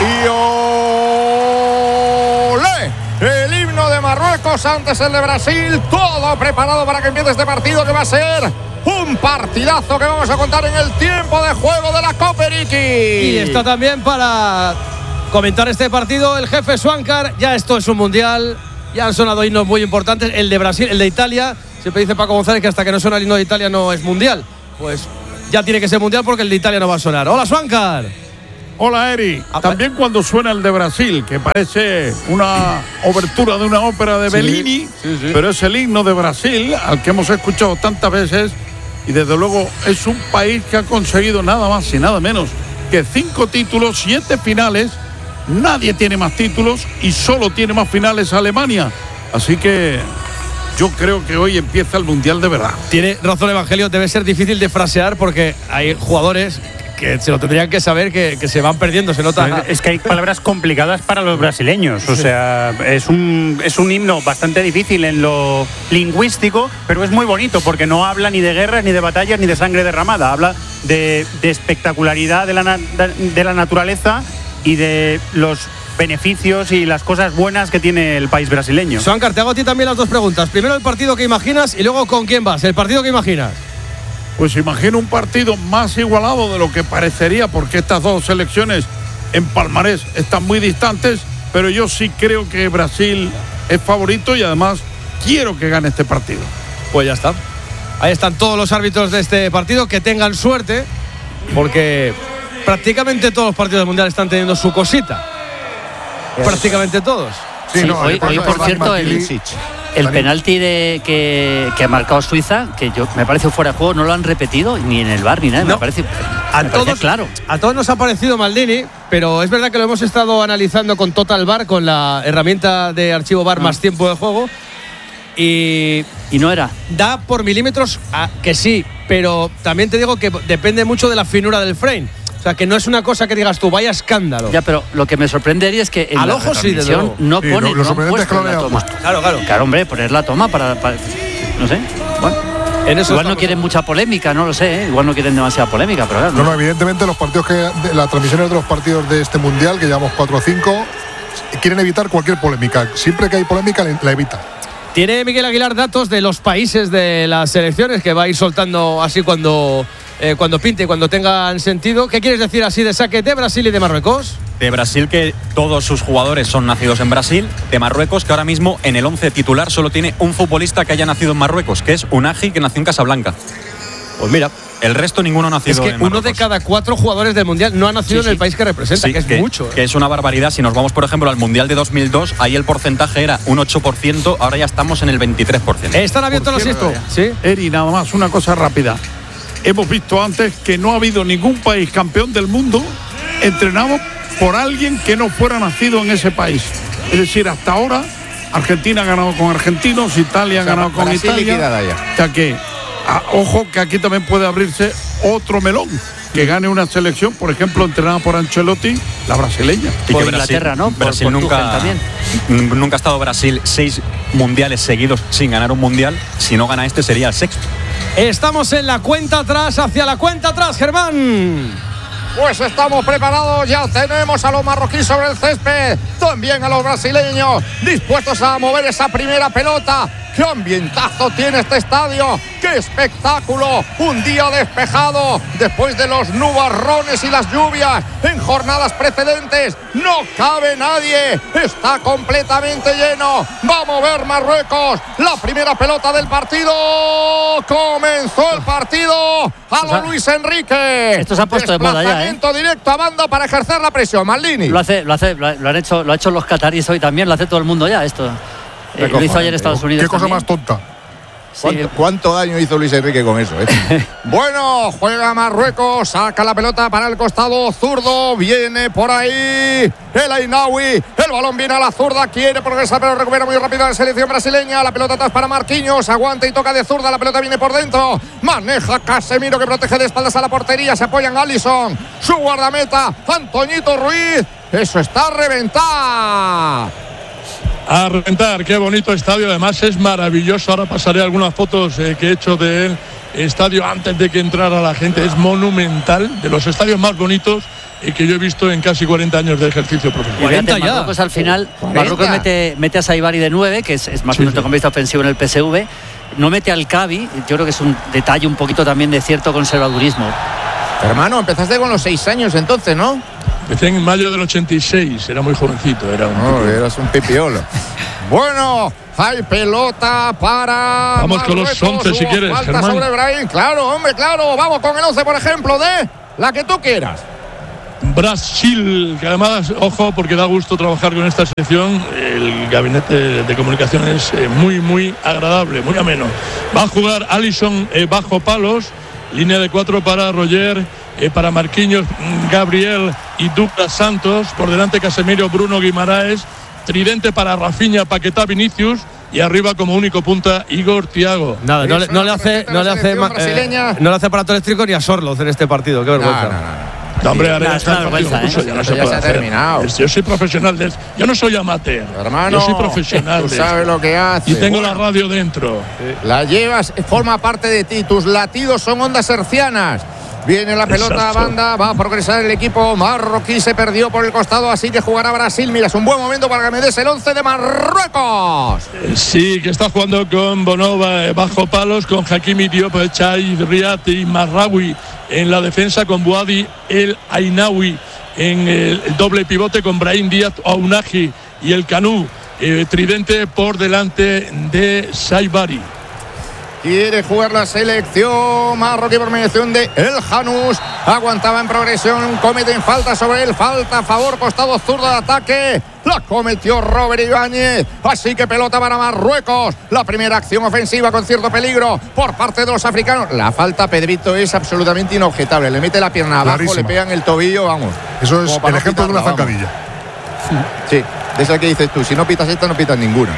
Y ¡olé! El himno de Marruecos, antes el de Brasil. Todo preparado para que empiece este partido, que va a ser un partidazo que vamos a contar en el tiempo de juego de la Copa Eriki. Y está también para comentar este partido el jefe Swankar. Ya esto es un mundial, ya han sonado himnos muy importantes. El de Brasil, el de Italia, siempre dice Paco González que hasta que no suena el himno de Italia no es mundial. Pues ya tiene que ser mundial porque el de Italia no va a sonar. Hola, Swankar. Hola, Eri. También cuando suena el de Brasil, que parece una obertura de una ópera de Bellini, pero es el himno de Brasil, al que hemos escuchado tantas veces, y desde luego es un país que ha conseguido nada más y nada menos que 5 títulos, 7 finales. Nadie tiene más títulos y solo tiene más finales Alemania. Así que yo creo que hoy empieza el Mundial de verdad. Tiene razón Evangelio, debe ser difícil de frasear porque hay jugadores que se lo tendrían que saber, que se van perdiendo, se nota. Es que hay palabras complicadas para los brasileños. O sea, es un himno bastante difícil en lo lingüístico, pero es muy bonito porque no habla ni de guerras, ni de batallas, ni de sangre derramada. Habla de espectacularidad de la naturaleza y de los beneficios y las cosas buenas que tiene el país brasileño. Swankar, te hago a ti también las dos preguntas. Primero el partido que imaginas y luego con quién vas. El partido que imaginas. Pues imagino un partido más igualado de lo que parecería, porque estas dos selecciones en palmarés están muy distantes, pero yo sí creo que Brasil es favorito y además quiero que gane este partido. Pues ya está. Ahí están todos los árbitros de este partido, que tengan suerte, porque prácticamente todos los partidos del Mundial están teniendo su cosita. Prácticamente todos. Sí, hoy por cierto, el penalti que ha marcado Suiza, que me parece fuera de juego, no lo han repetido ni en el VAR ni nada. No. Me parece claro. A todos nos ha parecido Maldini, pero es verdad que lo hemos estado analizando con Total VAR, con la herramienta de archivo VAR más tiempo de juego. Y no era. Da por milímetros que sí, pero también te digo que depende mucho de la finura del frame. O sea, que no es una cosa que digas tú, vaya escándalo. Ya, pero lo que me sorprendería es que en al la ojo sí, desde luego. no pone, lo sorprendente es que lo la toma. Claro, hombre, poner la toma para no sé. Bueno, igual no quieren mucha polémica, no lo sé, igual no quieren demasiada polémica, pero claro. No, evidentemente los partidos las transmisiones de los partidos de este mundial, que llevamos 4 o 5, quieren evitar cualquier polémica. Siempre que hay polémica la evitan. Tiene Miguel Aguilar datos de los países de las selecciones que va a ir soltando así cuando pinte, cuando tengan sentido. ¿Qué quieres decir así de saque de Brasil y de Marruecos? De Brasil, que todos sus jugadores son nacidos en Brasil. De Marruecos, que ahora mismo en el 11 titular solo tiene un futbolista que haya nacido en Marruecos, que es Unagi, que nació en Casablanca. Pues mira, el resto ninguno ha nacido en Marruecos. Uno de cada 4 jugadores del Mundial no ha nacido en el país que representa, que es mucho. Que es una barbaridad. Si nos vamos, por ejemplo, al Mundial de 2002, ahí el porcentaje era un 8%, ahora ya estamos en el 23%. Están abiertos los sitios. ¿Sí? Eri, nada más, una cosa rápida. Hemos visto antes que no ha habido ningún país campeón del mundo entrenado por alguien que no fuera nacido en ese país. Es decir, hasta ahora Argentina ha ganado con argentinos, Italia ha ganado con Italia. O sea que, ojo, que aquí también puede abrirse otro melón. Que gane una selección, por ejemplo, entrenada por Ancelotti, la brasileña. Y por que Inglaterra, ¿no? Brasil por nunca ha estado Brasil 6 mundiales seguidos sin ganar un mundial. Si no gana este, sería el 6º. Estamos en la cuenta atrás, hacia la cuenta atrás, Germán. Pues estamos preparados, ya tenemos a los marroquíes sobre el césped, también a los brasileños, dispuestos a mover esa primera pelota. ¡Qué ambientazo tiene este estadio! ¡Qué espectáculo! Un día despejado después de los nubarrones y las lluvias en jornadas precedentes. ¡No cabe nadie! ¡Está completamente lleno! ¡Va a mover Marruecos! ¡La primera pelota del partido! ¡Comenzó el partido! ¡A lo Luis Enrique! Esto se ha puesto de moda ya, Desplazamiento directo a banda para ejercer la presión. Maldini. Lo ha hecho los cataríes hoy también, lo hace todo el mundo ya esto. Lo hizo ayer Estados Unidos. Qué cosa también. más tonta. ¿Cuánto daño hizo Luis Enrique con eso? Bueno, juega Marruecos, saca la pelota para el costado zurdo, viene por ahí el Ainaoui, el balón viene a la zurda, quiere progresar pero recupera muy rápido la selección brasileña, la pelota atrás para Marquinhos, aguanta y toca de zurda, la pelota viene por dentro, maneja Casemiro que protege de espaldas a la portería, se apoya en Alisson, su guardameta, Antoñito Ruiz, eso está a reventar. A reventar, qué bonito estadio, además es maravilloso. Ahora pasaré algunas fotos que he hecho del estadio antes de que entrara la gente. Es monumental, de los estadios más bonitos que yo he visto en casi 40 años de ejercicio profesional. 40 ya. Marruecos al final, Marruecos mete a Saibari de 9, que es más o menos centrocampista ofensivo en el PSV. No mete al Cavi, yo creo que es un detalle un poquito también de cierto conservadurismo. Hermano, empezaste con los 6 años entonces, ¿no? Empecé en mayo del 86, era muy jovencito. Eras un pipiolo. Bueno, hay pelota para Vamos con los 11 si quieres, falta Germán. sobre Brahim. Claro, hombre, claro. Vamos con el 11, por ejemplo, de la que tú quieras. Brasil, que además, ojo, porque da gusto trabajar con esta selección. El gabinete de comunicación es muy, muy agradable, muy ameno. Va a jugar Alisson bajo palos, línea de 4 para Roger, para Marquinhos, Gabriel y Douglas Santos. Por delante Casemiro, Bruno Guimaraes. Tridente para Rafinha, Paquetá, Vinicius. Y arriba como único punta Igor Thiago. Nada, no le hace aparato eléctrico ni a Sorloz en este partido. Qué vergüenza. No, hombre, ahora ya se ha terminado. Yo soy profesional yo no soy amateur. Hermano, yo soy profesional. Tú sabes lo que hace. Y tengo la radio dentro. La llevas, forma parte de ti. Tus latidos son ondas hercianas. Viene la pelota a banda, va a progresar el equipo marroquí, se perdió por el costado, así que jugará Brasil. Mira, es un buen momento para que me des el 11 de Marruecos. Sí, que está jugando con Bonova bajo palos, con Hakimi Diop, Chai, Riat y Marraoui en la defensa, con Bouadi, El Ainaoui en el doble pivote, con Brahim Díaz, Ounahi y el Canú. Tridente por delante de Saibari. Quiere jugar la selección marroquí por mediación de El Janús. Aguantaba en progresión, cometen falta sobre él. Falta a favor, costado zurdo de ataque. La cometió Robert Ibáñez. Así que pelota para Marruecos. La primera acción ofensiva con cierto peligro por parte de los africanos. La falta, Pedrito, es absolutamente inobjetable. Le mete la pierna abajo, clarísima. Le pegan el tobillo, vamos. Eso es el ejemplo de una zancadilla. Sí, de esa que dices tú. Si no pitas esta, no pitas ninguna.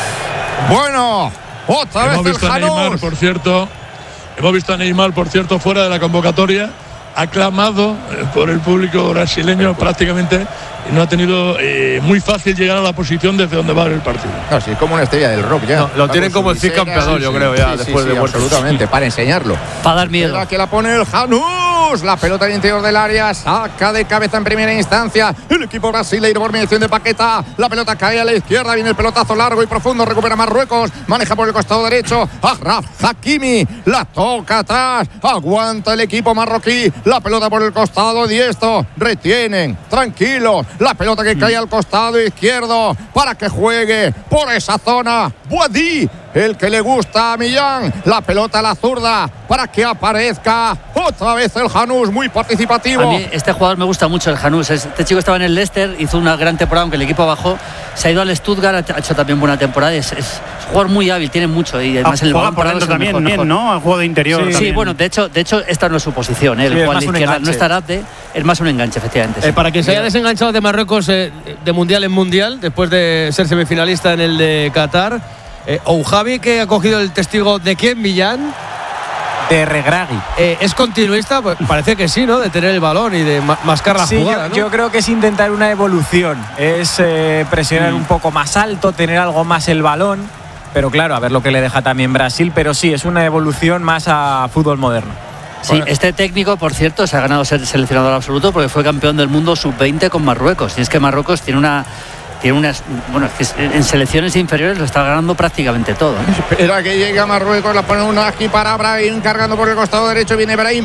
Bueno, otra vez Hemos visto a Neymar, por cierto. Hemos visto a Neymar, por cierto, fuera de la convocatoria, aclamado por el público brasileño prácticamente, y no ha tenido muy fácil llegar a la posición desde donde va el partido. No, sí, es como una estrella del rock ya. No, lo tienen como el Cid campeador, yo creo, ya después de muerto. Absolutamente, para enseñarlo. Para dar miedo. La que la pone el Janús. La pelota al interior del área, saca de cabeza en primera instancia el equipo brasileño por mediación de Paquetá. La pelota cae a la izquierda, viene el pelotazo largo y profundo, recupera Marruecos, maneja por el costado derecho Achraf Hakimi, la toca atrás, aguanta el equipo marroquí, la pelota por el costado diestro, retienen, tranquilos, la pelota que cae al costado izquierdo para que juegue por esa zona Bouadi, el que le gusta a Millán, la pelota a la zurda para que aparezca otra vez el Janús, muy participativo. A mí este jugador me gusta mucho, el Janús. Este chico estaba en el Leicester, hizo una gran temporada, aunque el equipo bajó. Se ha ido al Stuttgart, ha hecho también buena temporada. Es un jugador muy hábil, tiene mucho. Y además el juega por dentro también, mejor. ¿No? Al juego de interior. Sí, bueno, de hecho esta no es su posición. El juego a la izquierda no está Arate, es más un enganche, efectivamente. Sí. Para que se haya desenganchado de Marruecos de mundial en mundial, después de ser semifinalista en el de Qatar. Oujavi, que ha cogido el testigo de quién, Millán. De Regragui. ¿Es continuista? Pues parece que sí, ¿no? De tener el balón y de mascar la jugada, ¿no? Yo creo que es intentar una evolución. Es presionar un poco más alto, tener algo más el balón. Pero claro, a ver lo que le deja también Brasil. Pero sí, es una evolución más a fútbol moderno. Sí, este técnico, por cierto, se ha ganado ser seleccionador absoluto porque fue campeón del mundo sub-20 con Marruecos. Y es que Marruecos tiene unas. Bueno, es que en selecciones inferiores lo está ganando prácticamente todo. Espera que llegue a Marruecos, la pone una aquí para Brahim, cargando por el costado derecho, viene Brahim,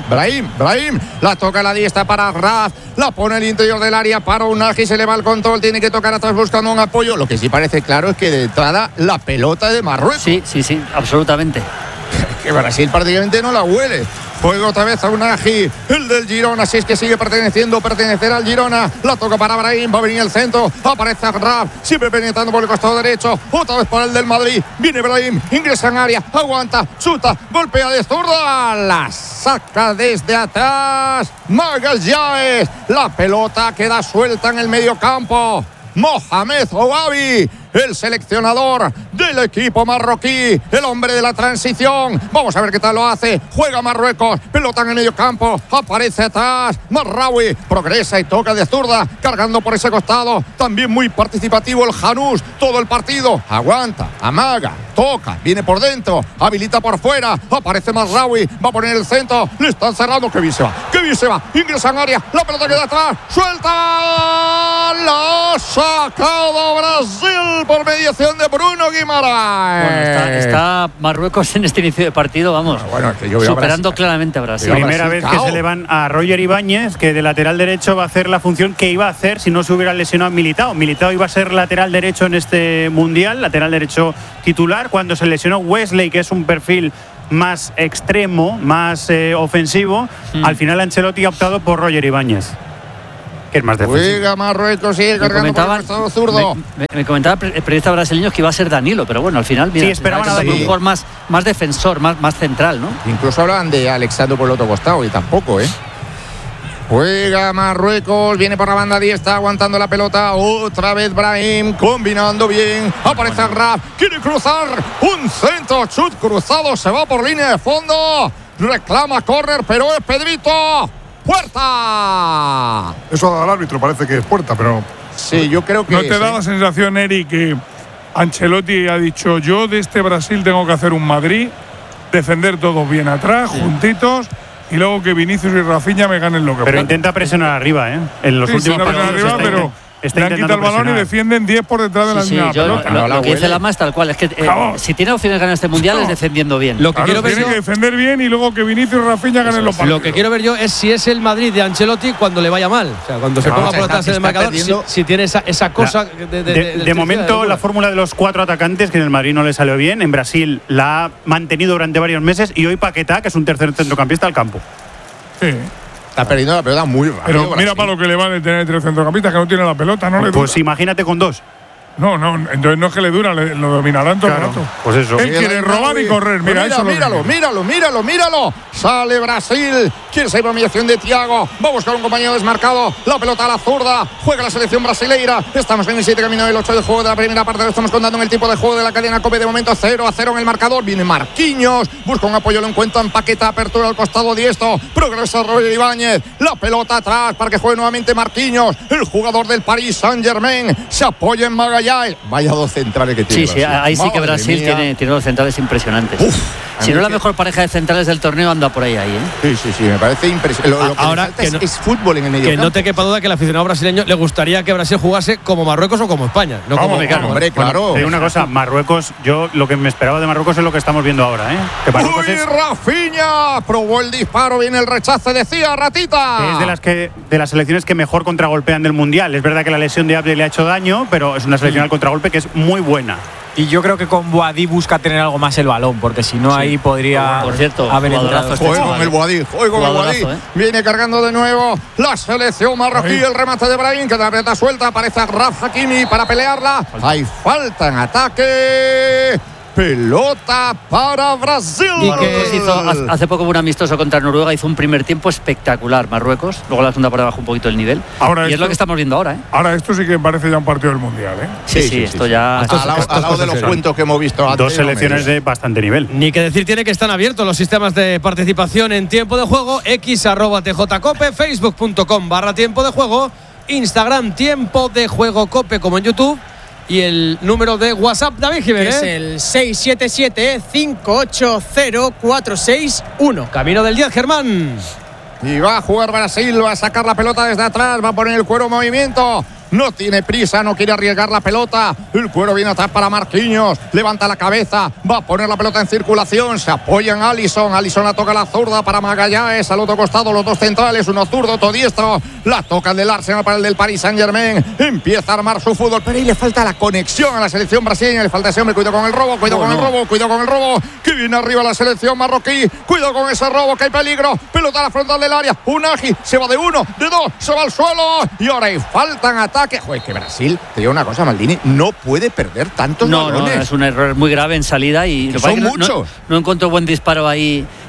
la toca a la diestra para Raf, la pone al interior del área para Unagi, se le va el control, tiene que tocar atrás buscando un apoyo. Lo que sí parece claro es que de entrada la pelota de Marruecos. Sí, absolutamente. Que Brasil prácticamente no la huele. Juega otra vez a Unagi, el del Girona, si es que sigue pertenecerá al Girona. La toca para Brahim, va a venir el centro, aparece Raf, siempre penetrando por el costado derecho, otra vez para el del Madrid, viene Brahim, ingresa en área, aguanta, chuta, golpea de zurda, la saca desde atrás, Magalhães, la pelota queda suelta en el medio campo. Mohamed Ouabi, el seleccionador del equipo marroquí, el hombre de la transición. Vamos a ver qué tal lo hace. Juega Marruecos, pelota en el medio campo, aparece atrás Marraoui, progresa y toca de zurda, cargando por ese costado. También muy participativo el Janús, todo el partido. Aguanta, amaga, toca, viene por dentro, habilita por fuera, aparece Marraoui, va a poner el centro, le están cerrando. Qué bien se va, ingresa en área, la pelota queda atrás, suelta, la ha sacado Brasil por mediación de Bruno Guimaraes. Bueno, está Marruecos en este inicio de partido, vamos, es que yo veo superando claramente a Brasil. Primera vez que se le van a Roger Ibáñez, que de lateral derecho va a hacer la función que iba a hacer si no se hubiera lesionado Militao. Militao iba a ser lateral derecho en este mundial, lateral derecho titular. Cuando se lesionó Wesley, que es un perfil más extremo, más ofensivo, al final Ancelotti ha optado por Roger Ibáñez, que es más defensivo. Juega Marruecos, sigue cargando por el costado zurdo. Me comentaba el periodista brasileño que iba a ser Danilo, pero bueno, al final mira, sí, esperaban a un jugador más defensor, más central, ¿no? Incluso hablaban de Alexandro por el otro costado y tampoco, Juega Marruecos, viene por la banda diestra, aguantando la pelota. Otra vez Brahim, combinando bien. Aparece Raf, quiere cruzar. Un centro, chut cruzado, se va por línea de fondo. Reclama córner, pero es Pedrito. ¡Puerta! Eso ha dado al árbitro, parece que es puerta, pero. Sí, yo creo que. ¿No te da la sensación, Eri, que Ancelotti ha dicho: yo de este Brasil tengo que hacer un Madrid, defender todos bien atrás, juntitos, y luego que Vinicius y Rafinha me ganen lo que Pero puedan? intenta presionar arriba, En los últimos partidos arriba, pero le han quitado el balón y defienden 10 por detrás de la línea de la pelota. Lo que dice Lama es tal cual, es que si tiene opciones de ganar este mundial es defendiendo bien. Lo que quiero ver tiene que defender bien y luego que Vinicius y Rafinha ganen los partidos. Lo que quiero ver yo es si es el Madrid de Ancelotti cuando le vaya mal, o sea, cuando se ponga por atrás en el marcador, si tiene esa cosa de momento la fórmula de los 4 atacantes, que en el Madrid no le salió bien, en Brasil la ha mantenido durante varios meses, y hoy Paquetá, que es un tercer centrocampista al campo. Sí. Está perdiendo la pelota muy rápido. Pero mira Brasil. para lo que le vale tener 3 centrocampistas, que no tiene la pelota, no le dura. Pues imagínate con 2. No, entonces no es que le dura, lo dominarán todo el rato. Pues eso. Él quiere robar y correr, mira, eso míralo. Sale Brasil, quiere salir por mediación de Thiago, va a buscar un compañero desmarcado, la pelota a la zurda, juega la selección brasileira. Estamos en el 7 camino del 8 de juego de la primera parte, lo estamos contando en el tipo de juego de la cadena COPE. De momento 0-0 en el marcador, viene Marquinhos, busca un apoyo, lo encuentra en Paquetá, apertura al costado diestro, progresa Roger Ibáñez, la pelota atrás para que juegue nuevamente Marquinhos, el jugador del Paris Saint-Germain, se apoya en Magallanes. Vaya dos centrales que tiene. Sí, ahí sí que Brasil tiene dos centrales impresionantes. Si no la mejor pareja de centrales del torneo, anda por ahí, Sí, me parece impresionante. Lo que ahora falta es fútbol en el medio que campo. no te quepa duda que al aficionado brasileño le gustaría que Brasil jugase como Marruecos o como España, no como Mexicano. Hombre, claro. Bueno, te digo una cosa, Marruecos, yo lo que me esperaba de Marruecos es lo que estamos viendo ahora, Que Marruecos Rafinha probó el disparo, viene el rechace, decía Ratita. Es de las selecciones que mejor contragolpean del mundial. Es verdad que la lesión de Abde le ha hecho daño, pero es una selección al contragolpe que es muy buena. Y yo creo que con Boadí busca tener algo más el balón, porque si no ahí podría por cierto, haber entrado. Juego con el Boadí. Viene cargando de nuevo la selección marroquí. El remate de Brahim, que la pelota suelta. Aparece Raf Hakimi para pelearla. Hay falta en ataque. Pelota para Brasil. Y que hizo hace poco un amistoso contra Noruega, hizo un primer tiempo espectacular Marruecos, luego la segunda parte bajó un poquito el nivel. Y es lo que estamos viendo ahora. Ahora esto sí que parece ya un partido del mundial. Sí, esto ya. Al lado de los cuentos que hemos visto. Dos selecciones de bastante nivel. Ni que decir tiene que están abiertos los sistemas de participación en tiempo de juego. X@TJCope, Facebook.com/tiempo de juego, Instagram tiempo de juego Cope como en YouTube. Y el número de WhatsApp, David Jiménez. Es el 677-580-461. Camino del 10, Germán. Y va a jugar Brasil, va a sacar la pelota desde atrás, va a poner el cuero en movimiento. No tiene prisa, no quiere arriesgar la pelota. El cuero viene atrás para Marquinhos. Levanta la cabeza, va a poner la pelota en circulación. Se apoya en Alisson. Alisson la toca a la zurda para Magallanes. Al otro costado, los dos centrales, uno zurdo, otro diestro. La toca el del Arsenal para el del Paris Saint-Germain. Empieza a armar su fútbol, pero ahí le falta la conexión a la selección brasileña. Le falta ese hombre. Cuidado con el robo, cuidado con el robo. Que viene arriba la selección marroquí. Cuidado con ese robo, que hay peligro. Pelota a la frontal del área. Unagi se va de uno, de dos, se va al suelo. Y ahora hay falta en ataque. Joder, que Brasil, te digo una cosa, Maldini, no puede perder tantos balones. No, es un error muy grave en salida y son muchos. No encontró buen disparo ahí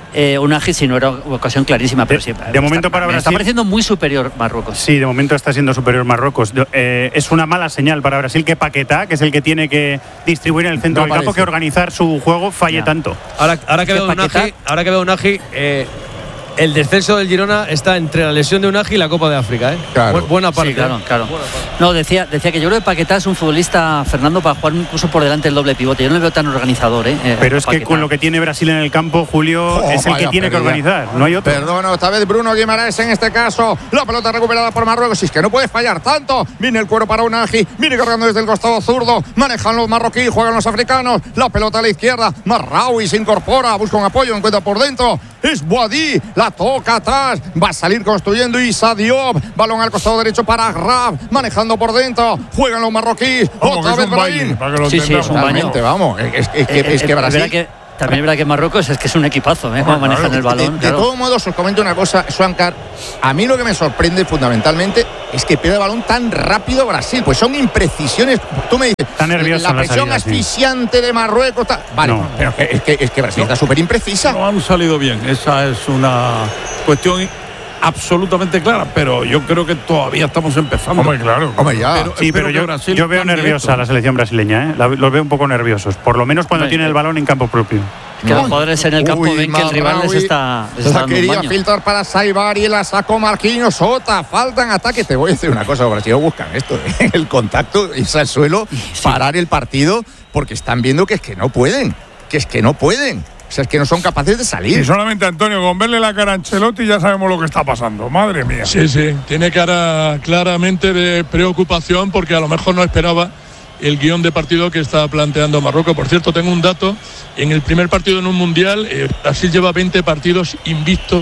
Unai, si no era ocasión clarísima. Pero sí, de momento para Brasil está pareciendo muy superior Marruecos. Sí, de momento está siendo superior Marruecos. Es una mala señal para Brasil que Paquetá, que es el que tiene que distribuir en el centro del campo, que organizar su juego, falle tanto. Ahora que veo Unai, el descenso del Girona está entre la lesión de Unai y la Copa de África, ¿eh? Claro. Buena parte. Sí, claro. No, decía que yo creo que Paquetá es un futbolista, Fernando, para jugar incluso por delante del doble pivote. Yo no le veo tan organizador, Pero es Paquetá. que con lo que tiene Brasil en el campo, Julio, es el que tiene que organizar. No hay otro. Perdona, esta vez Bruno Guimaraes en este caso. La pelota recuperada por Marruecos. Y es que no puede fallar tanto. Viene el cuero para Unai. Viene cargando desde el costado zurdo. Manejan los marroquíes, juegan los africanos. La pelota a la izquierda. Marraoui se incorpora, busca un apoyo, encuentra por dentro. Es Boadí, la toca atrás. Va a salir construyendo Issa Diop. Balón al costado derecho para Graf. Manejando por dentro. Juegan los marroquíes. Otra vez Brahim. Sí, es un baño. Vamos. Es que Brasil. También es verdad que Marruecos es un equipazo, cómo manejan el balón. De todos modos, os comento una cosa, Swankar. A mí lo que me sorprende fundamentalmente es que pierde el balón tan rápido Brasil. Pues son imprecisiones. Tú me dices, está nervioso la presión asfixiante de Marruecos. Vale, no. Pero es que Brasil está súper imprecisa. No han salido bien. Esa es una cuestión absolutamente clara, pero yo creo que todavía estamos empezando. Hombre, claro. Hombre, ya. Pero yo veo nerviosa a la selección brasileña, Los veo un poco nerviosos, por lo menos cuando tienen el balón en campo propio. Que los jugadores en el campo ven que el rival les está la quería filtrar para Saibari y la sacó Marquinhos. Falta en ataque. Te voy a decir una cosa, Brasil buscan esto, el contacto, irse al suelo, parar el partido, porque están viendo que es que no pueden. O sea, es que no son capaces de salir. Y solamente, Antonio, con verle la cara a Ancelotti ya sabemos lo que está pasando. Madre mía. Sí, tiene cara claramente de preocupación porque a lo mejor no esperaba el guión de partido que está planteando Marruecos. Por cierto, tengo un dato. En el primer partido en un mundial, Brasil lleva 20 partidos invictos,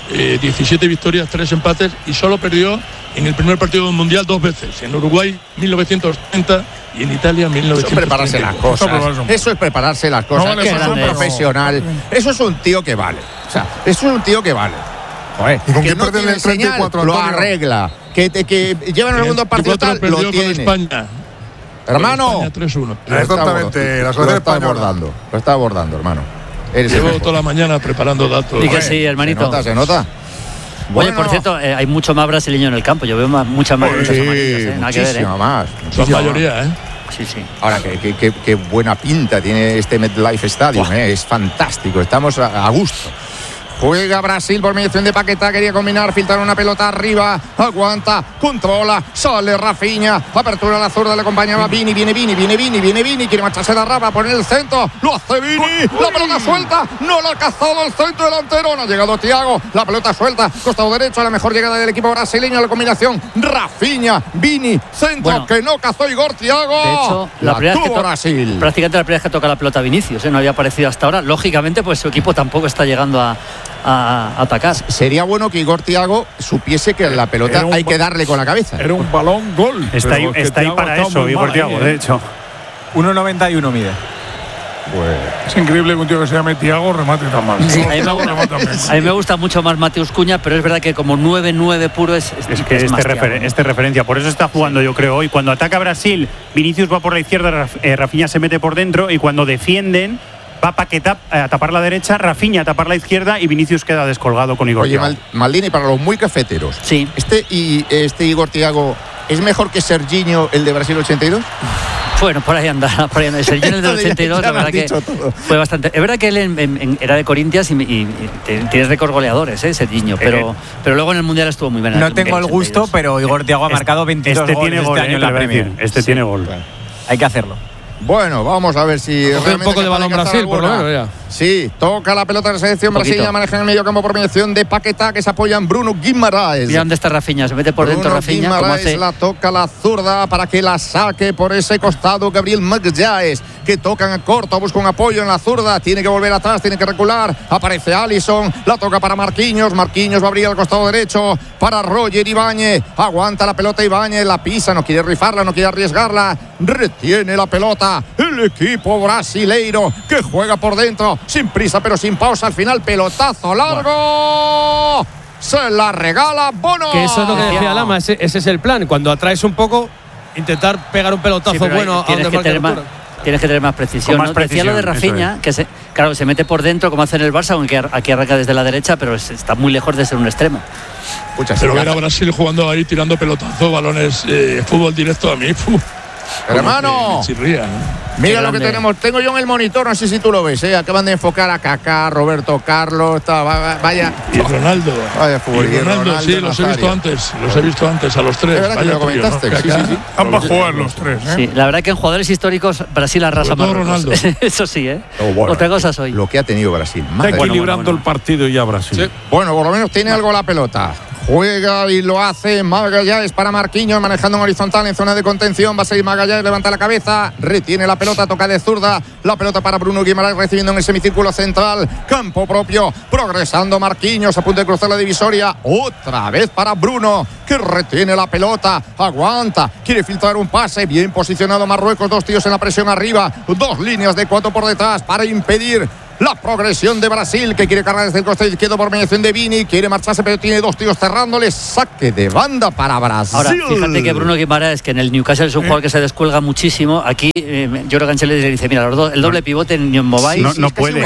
17 victorias, 3 empates, y solo perdió en el primer partido de un mundial 2 veces. En Uruguay, 1930, y en Italia, 1930. Eso es prepararse las cosas. Eso es prepararse las cosas. Eso es un profesional. Eso es un tío que vale. O sea, eso es un tío que vale. Joder, ¿y con que qué no perden tiene el 34, lo Antonio? arregla. Que llevan el segundo partido tal, lo tiene. España. Hermano, España 3-1. Exactamente, la lo está abordando, hermano. Llevo toda la mañana preparando datos. Y que sí, hermanito. Se nota. Oye, por cierto, hay mucho más brasileño en el campo. Yo veo muchas más amarillas, nada que ver, más. Son mayoría, Sí. Ahora, qué buena pinta tiene este MetLife Stadium, Es fantástico. Estamos a gusto. Juega Brasil por mediación de Paquetá, quería combinar, filtrar una pelota arriba, aguanta, controla, sale Rafinha, apertura a la zurda, le acompañaba Vini, viene Vini, quiere marcharse de Raba, pone el centro, lo hace Vini, la pelota suelta, no la ha cazado el centro delantero, no ha llegado Thiago, la pelota suelta, costado derecho, a la mejor llegada del equipo brasileño, la combinación, Rafinha, Vini, centro, que no cazó Igor Thiago. De hecho, la primera vez que Brasil. Prácticamente la primera vez que toca la pelota Vinicius, no había aparecido hasta ahora. Lógicamente, pues su equipo tampoco está llegando a atacar. Sería bueno que Igor Thiago supiese que la pelota hay que darle con la cabeza. Era un balón gol. Está ahí para eso, Igor Thiago, de hecho. 1,91 mide. Pues es increíble que un tío que se llame Thiago remate tan mal. Sí, a mí me gusta mucho más Mateus Cunha, pero es verdad que como 9-9 puro es que este referencia. Por eso está jugando, yo creo, hoy. Cuando ataca Brasil, Vinicius va por la izquierda, Rafinha se mete por dentro, y cuando defienden, va Paquetá a tapar la derecha, Rafinha a tapar la izquierda, y Vinicius queda descolgado con Igor Thiago. Oye, Maldini, para los muy cafeteros, sí. Este Igor Thiago ¿es mejor que Serginho, el de Brasil 82? Bueno, por ahí anda. Serginho, el del 82, la verdad que fue bastante. Es verdad que él era de Corinthians y tiene récord goleadores, Serginho, pero luego en el Mundial estuvo muy bien. No tengo el gusto, pero Igor Thiago ha marcado 22 goles este año en la Premier. Tiene gol. Hay que hacerlo. Bueno, vamos a ver si un poco de balón Brasil, por lo menos ya. Sí, toca la pelota de la selección brasileña, maneja en el medio campo por mediación de Paquetá, que se apoya en Bruno Guimaraes. Mira dónde está Rafinha, se mete por dentro Rafinha. Guimaraes la toca la zurda para que la saque por ese costado Gabriel Magalhães, que toca en corto, busca un apoyo en la zurda, tiene que volver atrás, tiene que recular, aparece Alisson, la toca para Marquinhos va a abrir al costado derecho para Roger Ibáñez, aguanta la pelota Ibáñez, la pisa, no quiere rifarla, no quiere arriesgarla, retiene la pelota el equipo brasileiro, que juega por dentro, sin prisa pero sin pausa, al final pelotazo largo, se la regala Bono. Que eso es lo que decía Lama, ese es el plan, cuando atraes un poco, intentar pegar un pelotazo bueno a donde marque la altura. Tienes que tener más precisión. Con más Decía lo de precisión, Rafinha, que se mete por dentro como hace en el Barça, aunque aquí arranca desde la derecha, pero está muy lejos de ser un extremo. Pero ver a Brasil jugando ahí, tirando pelotazos, balones, fútbol directo a mí. Hermano, chirría, mira lo que tenemos. Tengo yo en el monitor, no sé si tú lo ves, acaban de enfocar a Kaká, Roberto Carlos, vaya. Y Ronaldo. Vaya fútbol. Y Ronaldo, sí, los he visto antes, a los tres. Es verdad que lo comentaste, sí. Están para jugar los tres, Sí, la verdad que en jugadores históricos Brasil arrasa más. Ronaldo. Eso sí, bueno, otra cosa soy. lo que ha tenido Brasil. Está equilibrando el partido ya Brasil. Sí. Bueno, por lo menos tiene algo la pelota. Juega y lo hace Magallanes para Marquinhos, manejando en horizontal en zona de contención. Va a seguir Magallanes, levanta la cabeza, retiene la pelota, toca de zurda. La pelota para Bruno Guimaraes, recibiendo en el semicírculo central. Campo propio, progresando Marquinhos, a punto de cruzar la divisoria. Otra vez para Bruno, que retiene la pelota, aguanta, quiere filtrar un pase. Bien posicionado Marruecos, 2 tíos en la presión arriba, 2 líneas de 4 por detrás para impedir la progresión de Brasil, que quiere cargar desde el costado izquierdo por mediación de Vini, quiere marcharse pero tiene 2 tíos cerrándole. Saque de banda para Brasil. Ahora, fíjate que Bruno Guimaraes, que en el Newcastle es un jugador que se descuelga muchísimo. Aquí yo creo que Ancelotti le dice, mira, el doble pivote en Mobile no puede.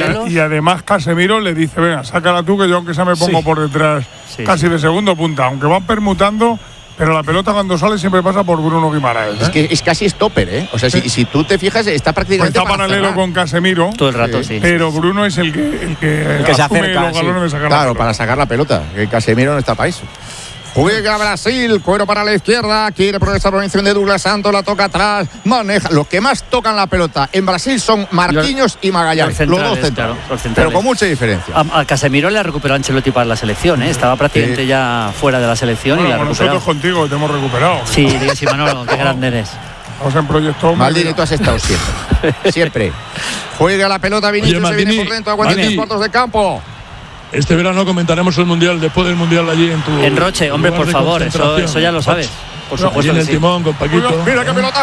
Y además Casemiro le dice, venga, sácala tú, que yo aunque sea me pongo por detrás casi de segundo punta, aunque van permutando. Pero la pelota cuando sale siempre pasa por Bruno Guimaraes. Es que es casi stopper, O sea, si tú te fijas, está prácticamente. Está paralelo con Casemiro. Todo el rato, sí. Pero Bruno es el que se asume acerca, los galones de sacar Claro, la pelota. para sacar la pelota. Que Casemiro no está para eso. Juega Brasil, cuero para la izquierda, quiere progresar por mención de Douglas Santos, la toca atrás, maneja. Los que más tocan la pelota en Brasil son Marquinhos y Magallanes, los dos centrales, pero con mucha diferencia. A Casemiro le ha recuperado Ancelotti para la selección, Estaba prácticamente ya fuera de la selección y la ha recuperado. Nosotros contigo te hemos recuperado. Sí, digas, Manolo, qué grande eres. Vamos en proyecto. Maldini, tú has estado siempre. Siempre. Juega la pelota Vinicius, se viene por dentro, aguanta 10 cuartos de campo. Este verano comentaremos el Mundial, después del Mundial allí en tu... En Roche, hombre, por favor, eso ya lo sabes. Por supuesto. Y en el timón con Paquito. Mira qué pelota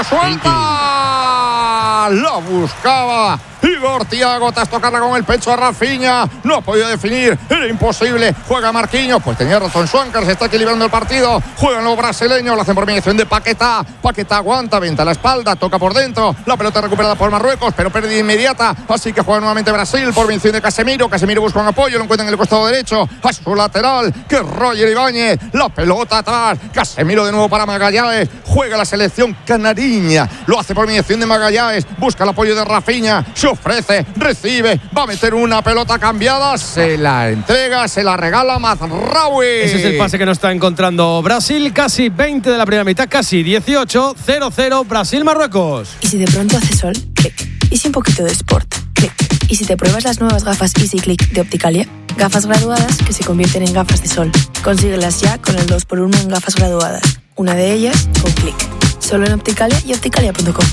suelta. La buscaba Igor Thiago, tras tocarla con el pecho a Rafinha. No ha podido definir, era imposible. Juega Marquinhos, pues tenía razón Schwanker, se está equilibrando el partido. Juegan los brasileños, lo hacen por mediación de Paquetá. Paquetá aguanta, venta la espalda, toca por dentro. La pelota recuperada por Marruecos, pero pérdida inmediata. Así que juega nuevamente Brasil por mediación de Casemiro. Casemiro busca un apoyo, lo encuentra en el costado derecho. A su lateral, que Roger Ibáñez. La pelota atrás. Casemiro de nuevo para Magallanes. Juega la selección canariña. Lo hace por mediación de Magallanes. Busca el apoyo de Rafinha. Se ofrece, recibe, va a meter una pelota cambiada, se la entrega, se la regala Mazraoui. Ese es el pase que no está encontrando Brasil. Casi 20 de la primera mitad, casi 18, 0-0 Brasil-Marruecos. Y si de pronto hace sol, clic. Y si un poquito de sport, clic. Y si te pruebas las nuevas gafas Easy Click de Opticalia, gafas graduadas que se convierten en gafas de sol. Consíguelas ya con el 2x1 en gafas graduadas. Una de ellas con clic. Solo en Opticalia y opticalia.com.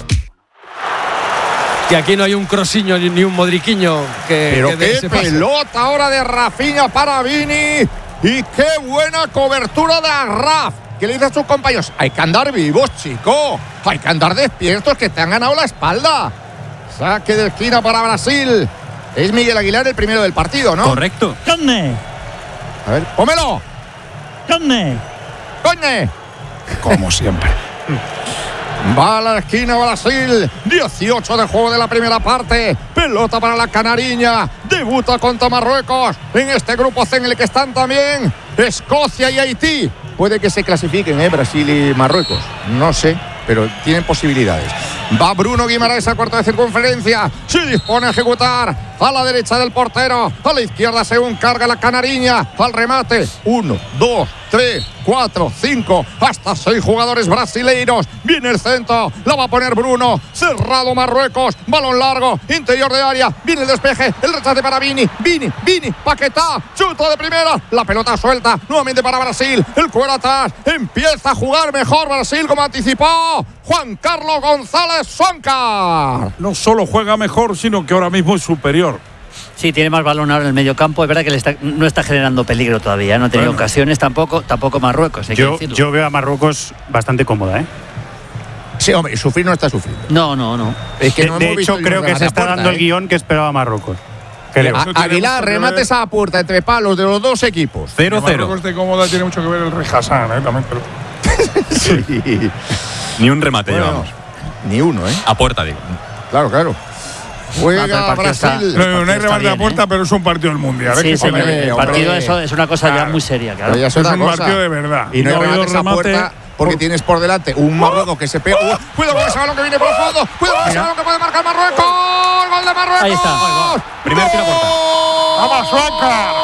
Que aquí no hay un crosiño ni un modriquiño pero que qué pelota ahora de Rafinha para Vini. Y qué buena cobertura de Arraf, que le dice a sus compañeros, hay que andar vivos, chico, hay que andar despiertos, que te han ganado la espalda. Saque de esquina para Brasil. Es Miguel Aguilar el primero del partido, ¿no? Correcto. ¡Conne! A ver, pómelo. ¡Conne! ¡Coñe! Como siempre. Va a la esquina Brasil, 18 de juego de la primera parte, pelota para la canariña, debuta contra Marruecos en este grupo C en el que están también Escocia y Haití. Puede que se clasifiquen, Brasil y Marruecos, no sé, pero tienen posibilidades. Va Bruno Guimaraes a cuarto de circunferencia, se dispone a ejecutar a la derecha del portero, a la izquierda según carga la canariña, al remate, 1, 2, 3, 4, 5, hasta 6 jugadores brasileiros. Viene el centro, la va a poner Bruno, cerrado Marruecos, balón largo, interior de área, viene el despeje, el rechace para Vini, Paquetá, chuto de primera, la pelota suelta, nuevamente para Brasil, el cuero atrás, empieza a jugar mejor Brasil como anticipó Juan Carlos González Schwanker. No solo juega mejor, sino que ahora mismo es superior. Sí, tiene más balón ahora en el medio campo. Es verdad que no está generando peligro todavía. No ha tenido ocasiones tampoco Marruecos. Yo veo a Marruecos bastante cómoda, Sí, hombre, sufrir no está sufriendo. No. Es que de hecho, creo que se está dando el guión que esperaba Marruecos. Aguilar, remates a la puerta entre palos de los dos equipos. 0-0. Marruecos de cómoda tiene mucho que ver el Rey Hassan, también. Sí. Ni un remate llevamos. Ni uno, ¿eh? A puerta, digo. Claro. Juega Brasil. No hay remate a puerta, pero es un partido del Mundial. Sí, el partido eso es una cosa ya muy seria, claro. Es un partido de verdad. Y no hay remate a puerta porque tienes por delante un Marruecos que se pega. Cuidado con ese balón que viene por el fondo. Cuidado con ese balón que puede marcar Marruecos. ¡Gol de Marruecos! Ahí está. Primer tiro a puerta. ¡Toma Suancar!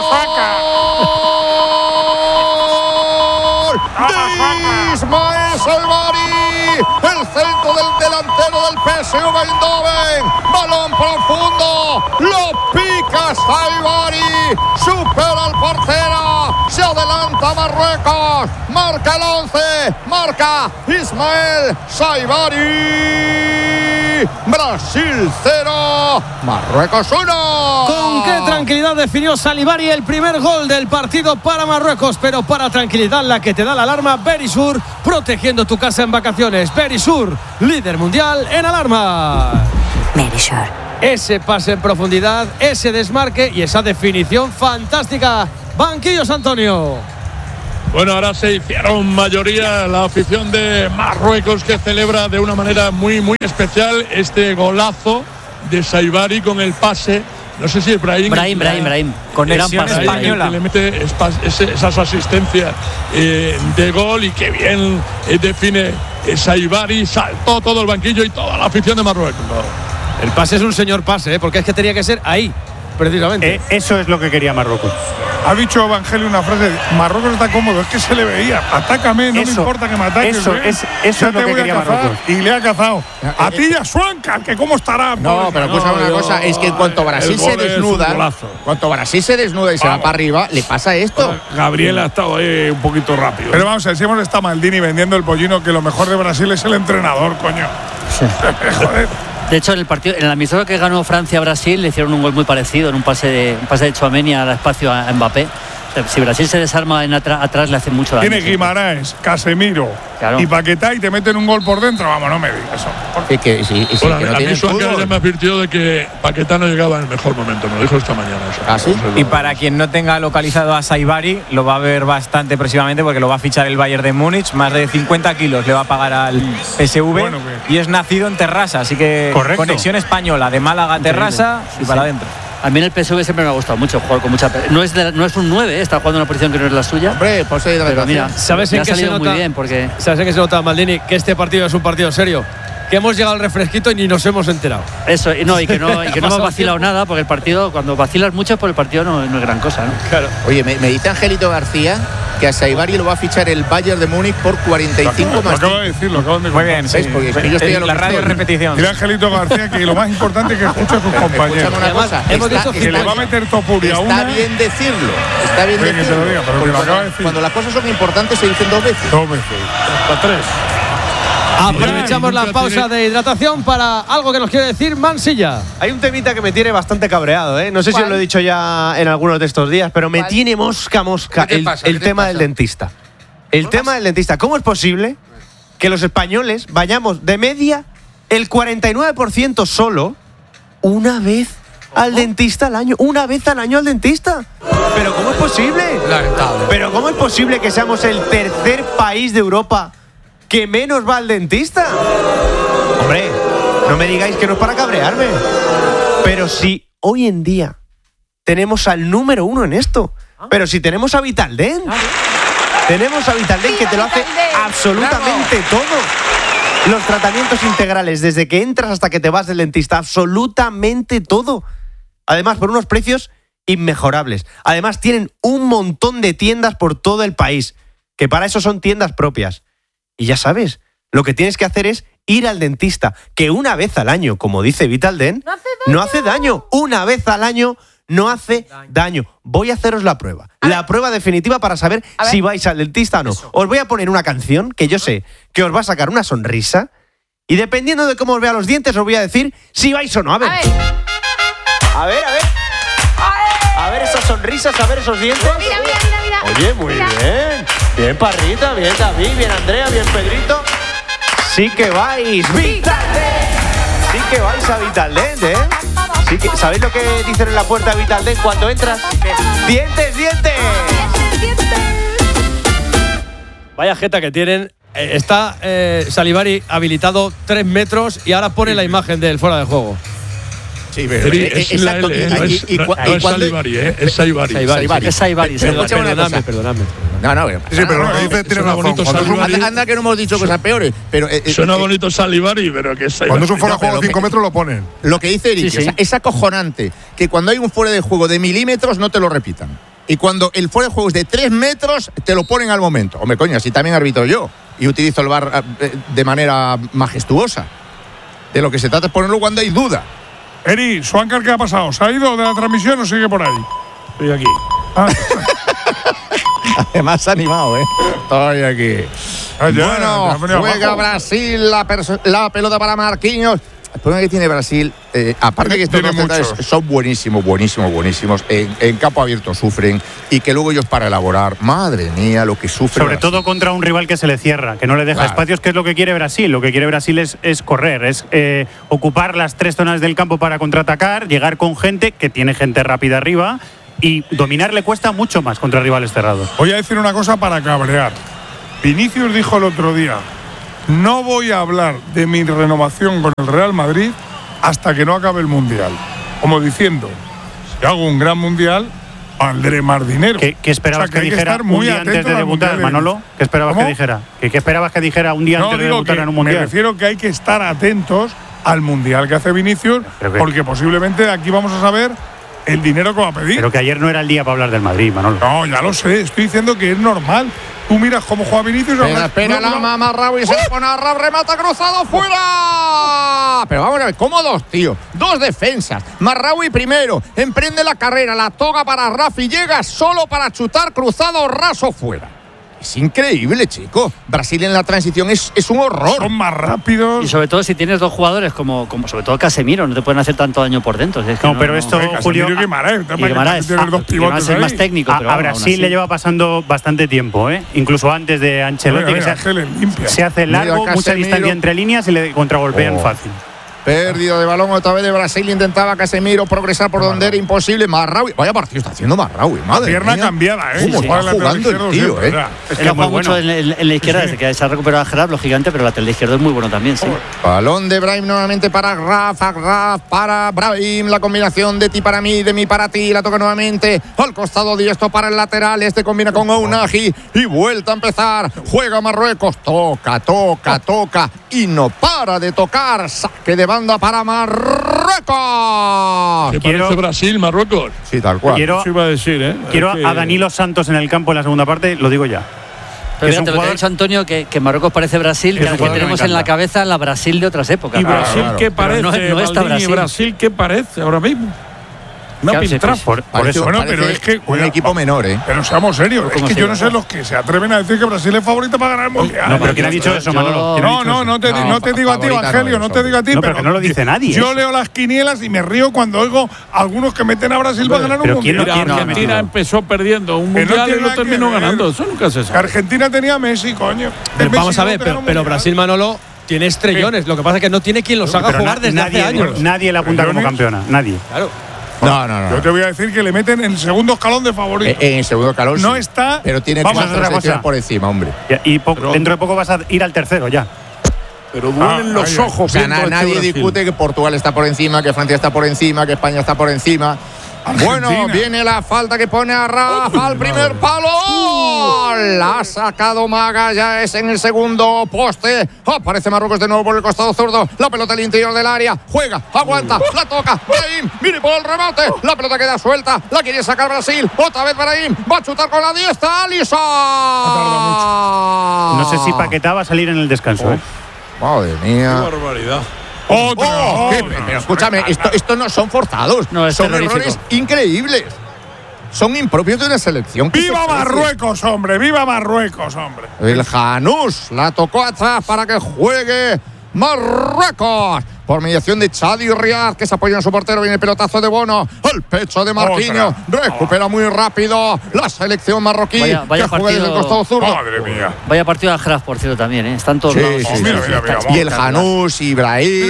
Ismael Saibari, el centro del delantero del PSV Eindhoven, balón profundo, lo pica Saibari, supera al portero, se adelanta Marruecos, marca el 11, marca Ismael Saibari. Brasil 0, Marruecos 1. Con qué tranquilidad definió Saibari el primer gol del partido para Marruecos, pero para tranquilidad la que te da la alarma, Berisur, protegiendo tu casa en vacaciones. Berisur, líder mundial en alarma. Berisur. Ese pase en profundidad, ese desmarque y esa definición fantástica. Banquillos, Antonio. Bueno, ahora se hicieron mayoría la afición de Marruecos, que celebra de una manera muy, muy especial este golazo de Saibari con el pase. No sé si es Brahim. Conexión española. Que le mete esas asistencias de gol, y que bien define Saibari. Saltó todo el banquillo y toda la afición de Marruecos. El pase es un señor pase, porque es que tenía que ser ahí, precisamente. Eso es lo que quería Marruecos. Ha dicho Evangelio una frase: Marruecos está cómodo, es que se le veía. Atácame, no me importa que me ataques. Eso es lo que quería Marruecos. Y le ha cazado. A ti y a Suancar, que cómo estará. No, pero escucha una cosa, es que en cuanto Brasil se desnuda, y se va para arriba, le pasa esto. Gabriel ha estado ahí un poquito rápido. Pero vamos a ver, si hemos estado Maldini vendiendo el pollino, que lo mejor de Brasil es el entrenador, coño. Sí. Joder. De hecho, en el amistoso que ganó Francia-Brasil le hicieron un gol muy parecido en un pase de Tchouaméni al espacio a Mbappé. O sea, si Brasil se desarma atrás, le hace mucho daño. Tiene Guimaraes, Casemiro y Paquetá, y te meten un gol por dentro. Vamos, no me digas eso. A mí Suancar ya me advirtió de que Paquetá no llegaba en el mejor momento. Me lo dijo esta mañana. ¿Ah, sí? Y para quien no tenga localizado a Saibari, lo va a ver bastante próximamente, porque lo va a fichar el Bayern de Múnich. Más de 50 kilos le va a pagar al PSV. Y es nacido en Terrassa, así que conexión española, de Málaga a Terrassa y para adentro. A mí en el PSV siempre me ha gustado mucho jugar con mucha. No es un 9, está jugando en una posición que no es la suya. Hombre, pues pero mira, ¿sabes en qué se nota? Muy bien porque ¿sabes en qué se nota, Maldini? Que este partido es un partido serio. Que hemos llegado al refresquito y ni nos hemos enterado. Eso, y que no hemos vacilado nada, porque el partido, cuando vacilas mucho, por el partido no es gran cosa, ¿no? Claro. Oye, me dice Angelito García que a Saibari lo va a fichar el Bayern de Múnich por 45 más. Lo acabo de decir, lo acaban de Muy bien, sí. Porque yo estoy la radio es repetición. Mira, Angelito García, que lo más importante es que escucha a sus compañeros. Una cosa, que le va a meter Topuria a una. Está bien decirlo. Está bien Oye, que decirlo. te lo diga, pero que lo acaba de decir. Cuando las cosas son importantes se dicen 2 veces. 2 veces. Hasta 3. Aprovechamos la pausa de hidratación para algo que nos quiere decir Mansilla. Hay un temita que me tiene bastante cabreado, ¿eh? No sé si os lo he dicho ya en algunos de estos días, pero me tiene mosca. El tema del dentista. El tema del dentista. ¿Cómo es posible que los españoles vayamos de media el 49% solo una vez al dentista al año? Una vez al año al dentista. ¿Pero cómo es posible? Lamentable. ¿Pero cómo es posible que seamos el tercer país de Europa que menos va al dentista? Hombre, no me digáis que no es para cabrearme. Pero si hoy en día tenemos al número 1 en esto. Pero si tenemos a Vitaldent. Tenemos a Vitaldent, que te lo hace absolutamente todo. Los tratamientos integrales, desde que entras hasta que te vas del dentista, absolutamente todo. Además, por unos precios inmejorables. Además, tienen un montón de tiendas por todo el país, que para eso son tiendas propias. Y ya sabes, lo que tienes que hacer es ir al dentista, que una vez al año, como dice Vitaldent, no hace daño. Una vez al año no hace daño. Voy a haceros la prueba. La prueba definitiva para saber si vais al dentista o no. Os voy a poner una canción que yo sé que os va a sacar una sonrisa, y dependiendo de cómo os vea los dientes os voy a decir si vais o no. A ver. A ver. A ver esas sonrisas, a ver esos dientes. Mira. Oye, muy bien. Bien, Parrita, bien, David, bien, Andrea, bien, Pedrito. Sí que vais. ¡Vitaldent! Sí que vais a Vitaldent, ¿eh? Sí que, ¿sabéis lo que dicen en la puerta de Vitaldent cuando entras? ¡Dientes! Vaya jeta que tienen está Salivari habilitado 3 metros y ahora pone la imagen del fuera de juego. Sí, pero es la L, no es Salivari, es Saivari. Es Saivari. Perdóname. No. Sí, pero lo que dice tiene razón. Anda que no hemos dicho cosas peores. Pero, suena bonito Salivari, pero que es Saivari. Cuando es un fuera de juego de 5 metros lo ponen. Lo que dice Eric, o sea, es acojonante que cuando hay un fuera de juego de milímetros no te lo repitan. Y cuando el fuera de juego es de 3 metros, te lo ponen al momento. Hombre, coño, así también arbitro yo. Y utilizo el VAR de manera majestuosa. De lo que se trata es ponerlo cuando hay duda. Eri, Swankar, ¿qué ha pasado? ¿Se ha ido de la transmisión o sigue por ahí? Estoy aquí. Además animado, Estoy aquí. Bueno, juega Brasil, la pelota para Marquinhos. El problema que tiene Brasil, aparte que estos dos centrales son buenísimos. En campo abierto sufren y que luego ellos para elaborar, madre mía, lo que sufren. Sobre todo contra un rival que se le cierra, que no le deja espacios, que es lo que quiere Brasil. Lo que quiere Brasil es correr, es ocupar las 3 zonas del campo para contraatacar, llegar con gente, que tiene gente rápida arriba, y dominar le cuesta mucho más contra rivales cerrados. Voy a decir una cosa para cabrear. Vinicius dijo el otro día: no voy a hablar de mi renovación con el Real Madrid hasta que no acabe el Mundial. Como diciendo, si hago un gran Mundial, valdré más dinero. ¿Qué esperabas que dijera un día antes de debutar, Manolo? ¿Qué esperabas que dijera? ¿Qué esperabas que dijera un día antes de debutar en un Mundial? Me refiero que hay que estar atentos al Mundial que hace Vinicius, porque posiblemente de aquí vamos a saber el dinero que va a pedir. Pero que ayer no era el día para hablar del Madrid, Manolo. No, ya lo sé, estoy diciendo que es normal. Tú miras cómo juega Vinicius. Espera la Marraui, se pone a Rab, remata cruzado, fuera. Pero vamos a ver, ¿cómo dos, tío? 2 defensas. Marraui primero, emprende la carrera, la toca para Rafi, llega solo para chutar cruzado, raso, fuera. Es increíble, chico. Brasil en la transición es un horror. Son más rápidos. Y sobre todo si tienes 2 jugadores como sobre todo Casemiro, no te pueden hacer tanto daño por dentro. Es que esto, Julio, y Guimaraes, es el más técnico. A Brasil le lleva pasando bastante tiempo, incluso antes de Ancelotti, que se hace largo, mucha distancia entre líneas y le contragolpean fácil. Pérdida de balón otra vez de Brasil. Intentaba Casemiro progresar por donde era imposible. Marraui, vaya partido está haciendo Marraui, madre pierna mía. Cambiada, ¿Cómo está jugando el tío, Es que ha jugado mucho en la izquierda, desde que se ha recuperado a Gerard, lo gigante, pero la lateral izquierdo es muy bueno también, sí. Balón de Brahim nuevamente para Rafa, para Brahim. La combinación de ti para mí, de mí para ti. La toca nuevamente al costado diestro para el lateral. Este combina con Ounahi y vuelta a empezar. Juega Marruecos, toca y no para de tocar. Saque de banda para Marruecos. ¿Qué parece Brasil, Marruecos? Sí, tal cual. Quiero a Danilo Santos en el campo en la segunda parte, lo digo ya. Pero fíjate lo que ha dicho Antonio, que Marruecos parece Brasil, que tenemos en la cabeza la Brasil de otras épocas. ¿Y Brasil qué parece? No está Brasil. ¿Y Brasil qué parece ahora mismo? No pintra. Por eso, bueno, pero es que un equipo menor, Pero seamos serios, es que yo no sé los que se atreven a decir que Brasil es favorito para ganar el Mundial. No, pero ¿quién ha dicho eso, Manolo? No te digo a ti, Evangelio, no te digo a ti. No, pero no lo dice nadie. Yo leo las quinielas y me río cuando oigo a algunos que meten a Brasil para ganar un Mundial. Argentina empezó perdiendo un Mundial y lo terminó ganando. Eso nunca se sabe. Argentina tenía a Messi, coño. Pero vamos a ver, pero Brasil, Manolo, tiene estrellones. Lo que pasa es que no tiene quien los haga jugar desde hace años. Nadie la apunta como campeona, nadie. Claro. No. Yo te voy a decir que le meten en el segundo escalón de favorito. En el segundo escalón no sí, está. Pero tiene 4 selecciones por encima, hombre. Y dentro de poco vas a ir al tercero ya. Pero duelen los ojos. O sea, nadie discute que Portugal está por encima, que Francia está por encima, que España está por encima. Argentina. Bueno, viene la falta que pone a Rafa al primer palo. La ha sacado Maga, ya es en el segundo poste. Aparece Marruecos de nuevo por el costado zurdo. La pelota al interior del área. Juega, aguanta, la toca. Brahim, viene por el remate. La pelota queda suelta. La quiere sacar Brasil. Otra vez Brahim. Va a chutar con la diestra. Alisson. No sé si Paquetá va a salir en el descanso. Madre mía. Qué barbaridad. Pero escúchame, esto no son forzados, son errores increíbles. Son impropios de una selección. ¡Viva Marruecos, hombre! ¡Viva Marruecos, hombre! El Janús la tocó atrás para que juegue Marruecos. Por mediación de Chadi y Riad, que se apoya en su portero. Viene el pelotazo de Bono al pecho de Marquinhos. Recupera muy rápido la selección marroquí. Vaya que juega desde el costado zurdo. Madre mía. Vaya partido de Ajraf, por cierto, también. Están todos lados. Y el Janús, Ibrahim.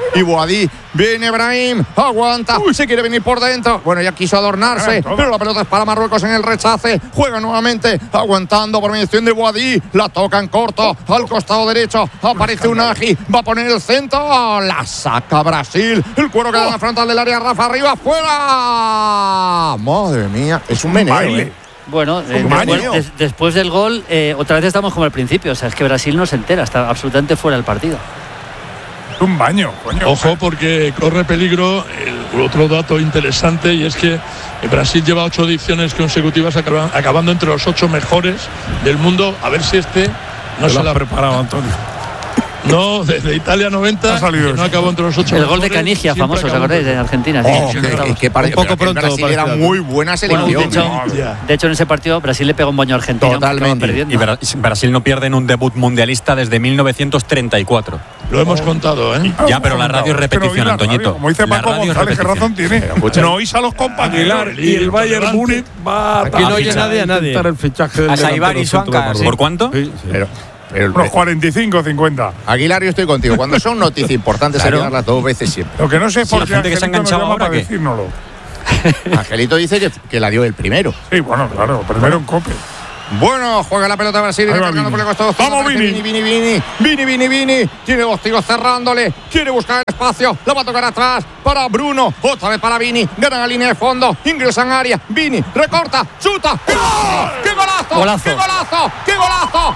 y Boadí. Viene Brahim, aguanta, se quiere venir por dentro. Bueno, ya quiso adornarse, pero la pelota es para Marruecos en el rechace. Juega nuevamente, aguantando por mediación de Boadí. La toca en corto, al costado derecho. Aparece Unagi, va a poner el centro. La saca Brasil. El cuero queda en la frontal del área. Rafa arriba, fuera. Madre mía, es un meneo. Bueno, después del gol, otra vez estamos como al principio. O sea, es que Brasil no se entera, está absolutamente fuera del partido. Un baño, coño. Ojo, porque corre peligro. Otro dato interesante, y es que Brasil lleva 8 ediciones consecutivas acabando entre los 8 mejores del mundo. A ver si no se la ha preparado, Antonio. No, desde Italia 90 no acabó entre los 8 El mejores. gol de Canigia, famoso, ¿os acordáis? De Argentina. Un poco pronto. Brasil era muy buena selección. De hecho, en ese partido Brasil le pegó un baño a Argentina. Totalmente. Y Brasil no pierde en un debut mundialista desde 1934. Lo hemos contado, ¿eh? Ya, pero la radio es repetición, Antoñito. Como dice Paco González, ¿qué razón tiene? No oís a los compañeros. Y el Bayern Múnich va aquí no oye nadie a nadie. El fichaje del a Saibari y Suancar. ¿Por cuánto? Unos 45, 50. Aguilar, yo estoy contigo. Cuando son noticias importantes, hay que darlas 2 veces siempre. Lo que no sé es por qué gente que se ha enganchado ahora, ¿qué? Angelito dice que la dio el primero. Sí, bueno, claro, primero en Cope. Bueno, juega la pelota Brasil. Vamos, Vini. Tiene 2 tiros cerrándole. Quiere buscar el espacio. La va a tocar atrás para Bruno. Otra vez para Vini. Gana la línea de fondo. Ingresa en área. Vini recorta. Chuta. ¡Gol! ¡Qué golazo! ¡Qué golazo! ¡Qué golazo!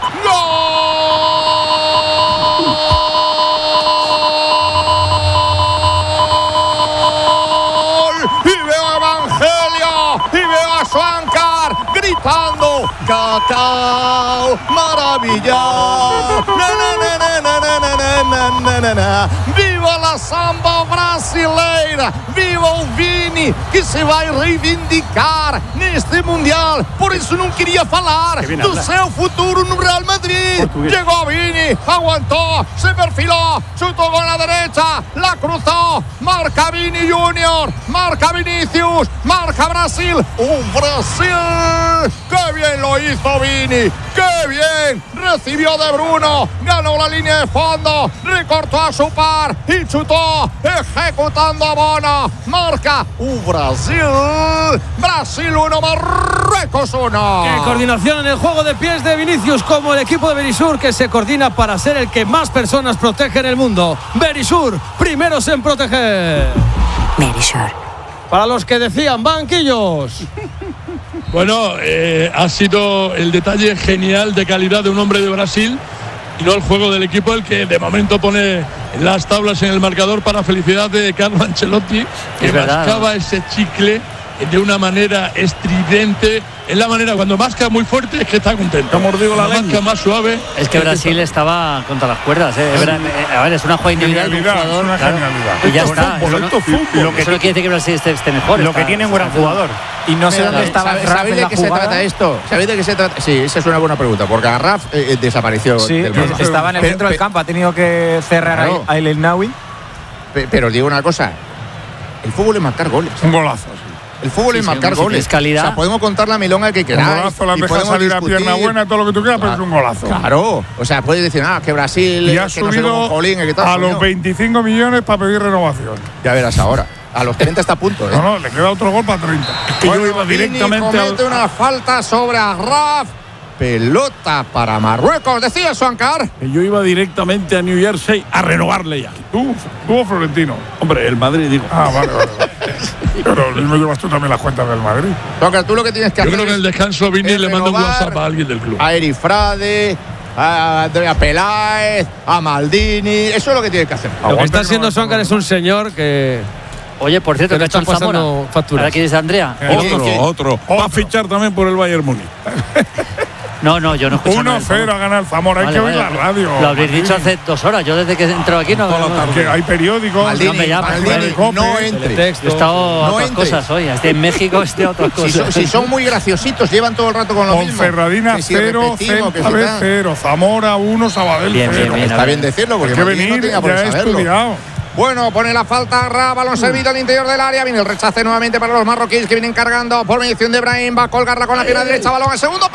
¡Gol! Y veo a Evangelio. Y veo a Suancar gritando. Cacao, maravilla. Viva la samba brasileira. Viva o Vini, que se vai reivindicar neste Mundial. Por isso não queria falar do seu futuro no Real Madrid. Llegó Vini, aguantó, se perfiló, chutó con la derecha, la cruzó. Marca Vini Junior, marca Vinicius, marca Brasil. Brasil, qué bien lo hizo Vini, qué bien. Recibió de Bruno, ganó la línea de fondo, recortó a su par y chutó, ejecutando a Bona. Marca Brasil. Brasil 1, Marruecos 1. Qué coordinación en el juego de pies de Vinicius, como el equipo de Berisur, que se coordina para ser el que más personas protege en el mundo. Berisur, primeros en proteger. Berisur. Para los que decían banquillos. Bueno, ha sido el detalle genial de calidad de un hombre de Brasil y no el juego del equipo el que de momento pone las tablas en el marcador, para felicidad de Carlo Ancelotti, que mascaba ese chicle de una manera estridente. Es la manera, cuando masca muy fuerte, es que está contento. Mordido la masca más suave. Es que Brasil estaba contra las cuerdas. A ver, es una jugada individual de un jugador. Claro, y ya está. Eso no quiere decir que Brasil esté mejor. Lo que tiene un gran jugador. Y no sé dónde estaba Raf. ¿Sabéis de qué se trata esto? ¿Sabéis de qué se trata? Sí, esa es una buena pregunta, porque Raf desapareció. Sí, estaba en el centro del campo, ha tenido que cerrar a El Nawi. Pero os digo una cosa, el fútbol es marcar goles. Un golazo. El fútbol es marcar goles. Es calidad. O sea, podemos contar la milonga que queráis. Un golazo, la deja salir a pierna buena, todo lo que tú quieras, pero es un golazo. Claro. O sea, puedes decir, que Brasil, y ha subido a los 25 millones para pedir renovación. Ya verás ahora. A los 30 está a punto, ¿eh? No, le queda otro gol para 30. Bueno, yo iba directamente comete una falta sobre Raf. Pelota para Marruecos, decía Suancar. Yo iba directamente a New Jersey a renovarle ya. ¿Tú o Florentino? Hombre, el Madrid, digo. Vale. Pero no llevas tú también las cuentas del Madrid. Suancar, tú lo que tienes que hacer. Yo creo que en el descanso Vini le manda un WhatsApp a alguien del club. A Eri Frade, a Peláez, a Maldini. Eso es lo que tienes que hacer. Lo que está haciendo Suancar es un señor que. Oye, por cierto, que ha hecho el Zamora. ¿Ahora quién es Andrea? Otro. Va a fichar también por el Bayern Múnich. No, yo no escucho 1-0 a ganar Zamora. Hay que oír la radio. Lo habréis dicho hace 2 horas. Yo desde que he entrado aquí no. Que hay periódicos. Maldini, no entre. He estado otras cosas hoy. Estoy en México, otras cosas. Si son muy graciositos, llevan todo el rato con lo mismo. Ferradina 0, Celta 0, Zamora 1, Sabadell 0. Está bien decirlo, porque hay que venir, ya he estudiado. Bueno, pone la falta Ra, balón servido al interior del área. Viene el rechace nuevamente para los marroquíes, que vienen cargando por mediación de Brahim. Va a colgarla con la pierna derecha, balón al segundo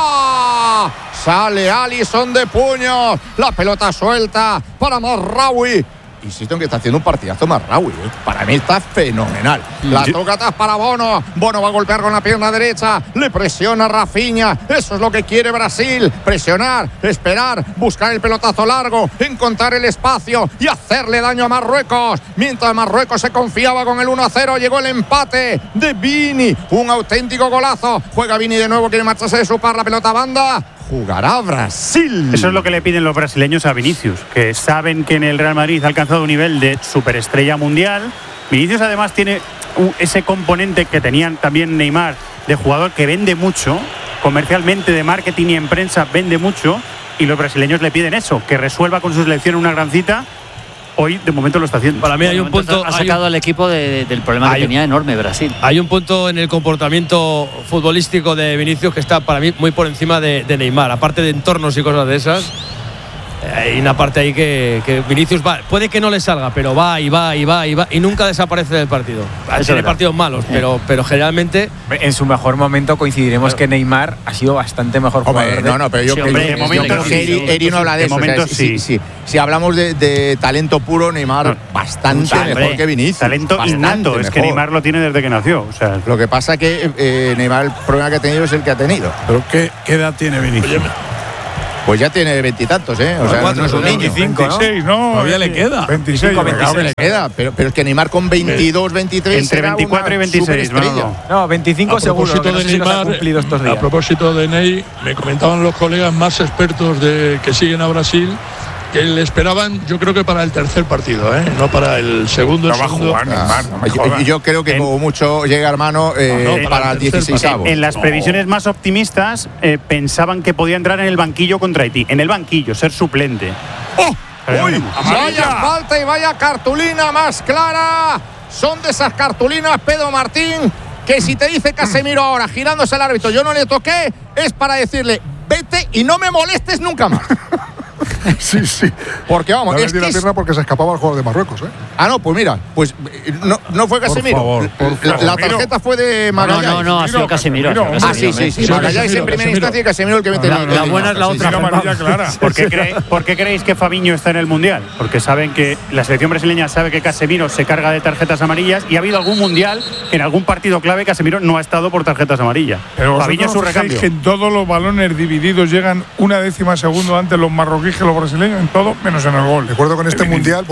palo. Sale Alisson de puños. La pelota suelta para Marraoui. insisto en que está haciendo un partidazo Mazraoui. Para mí está fenomenal. La toca atrás para Bono. Bono va a golpear con la pierna derecha. Le presiona Rafinha. Eso es lo que quiere Brasil. Presionar, esperar, buscar el pelotazo largo, encontrar el espacio y hacerle daño a Marruecos. Mientras Marruecos se confiaba con el 1-0, llegó el empate de Vini. Un auténtico golazo. Juega Vini de nuevo, quiere marcharse de su par, la pelota banda. Jugará Brasil. Eso es lo que le piden los brasileños a Vinicius, que saben que en el Real Madrid ha alcanzado un nivel de superestrella mundial. Vinicius además tiene ese componente que tenían también Neymar, de jugador que vende mucho, comercialmente, de marketing y en prensa vende mucho, y los brasileños le piden eso, que resuelva con su selección una gran cita. Hoy, de momento, lo está haciendo. Para mí hay un punto. Ha sacado al equipo del problema que tenía enorme Brasil. Hay un punto en el comportamiento futbolístico de Vinicius que está para mí muy por encima de Neymar. Aparte de entornos y cosas de esas, hay una parte ahí que Vinicius va. Puede que no le salga, pero va y nunca desaparece del partido. Tiene partidos malos, pero generalmente. En su mejor momento coincidiremos que Neymar ha sido bastante mejor jugador. Pero yo creo que Eri no habla de eso. Momento, si hablamos de talento puro, Neymar bastante mejor que Vinicius. Talento innato, es que Neymar lo tiene desde que nació. O sea, lo que pasa es que Neymar, el problema que ha tenido es el que ha tenido. ¿Pero qué edad tiene Vinicius? Pues ya tiene 20 y tantos, ¿eh? O sea, no es un niño. 26, ¿no? Todavía le queda. 26, 26 le queda. Pero es que Neymar con 22, 23. Entre 24 y 26, No, 25 seguro. De Neymar, a propósito de Ney, me comentaban los colegas más expertos que siguen a Brasil que le esperaban, yo creo que para el tercer partido, no para el segundo. No va a jugar Neymar. Yo creo que como mucho llega, hermano, para el 16avo. En las previsiones más optimistas pensaban que podía entrar en el banquillo contra Haití. En el banquillo, ser suplente. ¡Uy! Vaya falta y vaya cartulina más clara. Son de esas cartulinas, Pedro Martín, que si te dice Casemiro ahora, girándose al árbitro, yo no le toqué, es para decirle, vete y no me molestes nunca más. Sí. Porque vamos, es que la pierna porque se escapaba el jugador de Marruecos, Ah, no, pues mira, no fue Casemiro. Por favor. La tarjeta fue de Magallanes. No, ha sido Casemiro. Sí. Magallanes en primera instancia y Casemiro el que mete la buena es la otra. ¿Por qué creéis que Fabinho está en el Mundial? Porque saben que la selección brasileña sabe que Casemiro se carga de tarjetas amarillas y ha habido algún Mundial que en algún partido clave Casemiro no ha estado por tarjetas amarillas. Pero Fabinho es su recambio. Que en todos los balones divididos llegan una décima segundo antes los marroquíes que los brasileños, en todo menos en el gol. Recuerdo que en este mundial,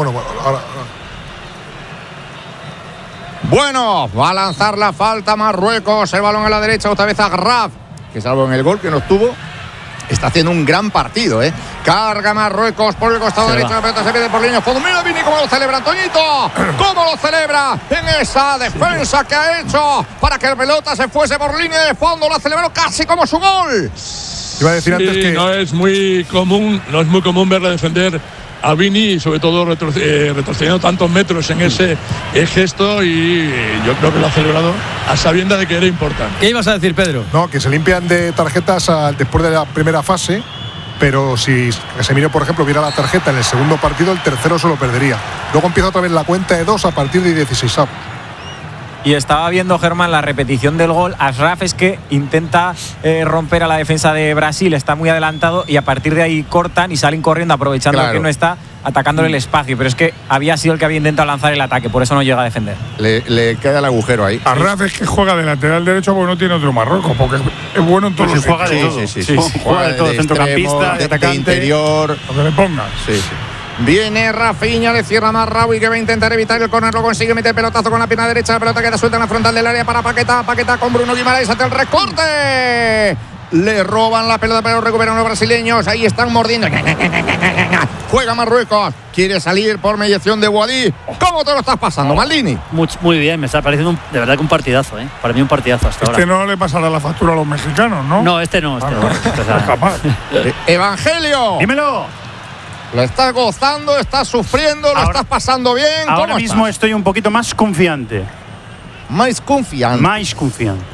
Bueno, va a lanzar la falta Marruecos, el balón a la derecha, otra vez a Graf, que salvo en el gol que no tuvo, está haciendo un gran partido, Carga Marruecos por el costado derecho, la pelota se pide por línea. Mira Vini cómo lo celebra Toñito, cómo lo celebra en esa defensa que ha hecho para que la pelota se fuese por línea de fondo, lo celebró casi como su gol. Iba a decir antes que no es muy común verle defender a Vini, y sobre todo retrocediendo tantos metros en ese gesto, y yo creo que lo ha celebrado a sabiendas de que era importante. ¿Qué ibas a decir, Pedro? No, que se limpian de tarjetas después de la primera fase, pero si Casemiro, por ejemplo, viera la tarjeta en el segundo partido, el tercero se lo perdería. Luego empieza otra vez la cuenta de 2 a partir de 16. Y estaba viendo, Germán, la repetición del gol. Ashraf es que intenta romper a la defensa de Brasil, está muy adelantado y a partir de ahí cortan y salen corriendo aprovechando que no está, atacándole el espacio. Pero es que había sido el que había intentado lanzar el ataque, por eso no llega a defender. Le queda el agujero ahí. Ashraf es que juega de lateral derecho porque no tiene otro Marruecos, porque es bueno en todos los juega de todo. Sí. Juega de todo, centrocampista, de atacante, interior, lo que le pongas. Sí. Viene Rafinha, le cierra Mazraoui, que va a intentar evitar el córner, lo consigue, mete el pelotazo con la pierna derecha, la pelota queda suelta en la frontal del área para Paquetá con Bruno Guimaraes ante el recorte. Le roban la pelota, pero recuperan los brasileños, ahí están mordiendo. Juega Marruecos, quiere salir por mediación de Boadí. ¿Cómo te lo estás pasando, Maldini? Muy bien, me está pareciendo de verdad que un partidazo, Para mí un partidazo hasta ahora. No le pasará la factura a los mexicanos, ¿no? No, este no. Capaz. Evangelio. Dímelo. Lo estás gozando, estás sufriendo, lo estás pasando bien. Ahora mismo estoy un poquito más confiante. Más confiante.